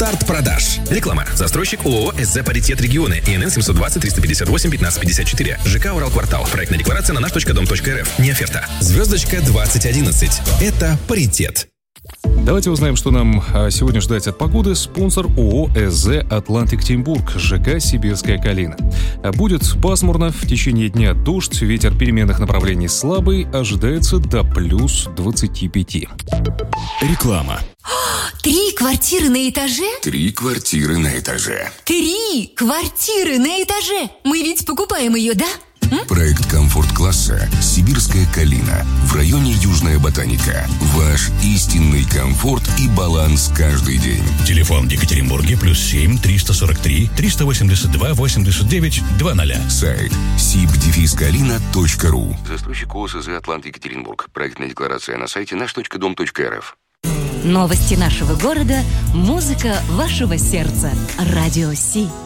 Старт продаж. Реклама. Застройщик ООО «СЗ Паритет Регионы». ИНН 720-358-1554. ЖК «Уралквартал». Проектная декларация на наш.дом.рф. Не оферта. Звездочка 2011. Это паритет. Давайте узнаем, что нам сегодня ждать от погоды. Спонсор ООО «СЗ Атлантиктеринбург», ЖК «Сибирская Калина». Будет пасмурно, в течение дня дождь, ветер переменных направлений слабый, ожидается до плюс 25. Реклама. 3 квартиры на этаже? 3 квартиры на этаже. 3 квартиры на этаже! Мы ведь покупаем ее, да? Проект комфорт-класса «Сибирская Калина» в районе Южная Ботаника. Ваш истинный комфорт и баланс каждый день. Телефон в Екатеринбурге +7 343 382 89 00. Сайт sib-kalina.ru. Застройщик ООО «СЗ Атлант Екатеринбург». Проектная декларация на сайте наш.дом.рф. Новости нашего города, музыка вашего сердца. Радио Си.